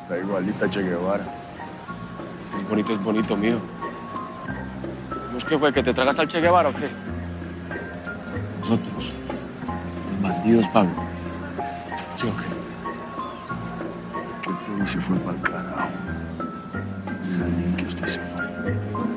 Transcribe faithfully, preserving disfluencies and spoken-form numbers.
Está igualita a Che Guevara. Es bonito, es bonito, mío. ¿Cómo es que fue? ¿Que te tragaste al Che Guevara o qué? Nosotros somos bandidos, Pablo. ¿Sí o qué? Que todo se fue para el carajo. Mira bien que usted se fue.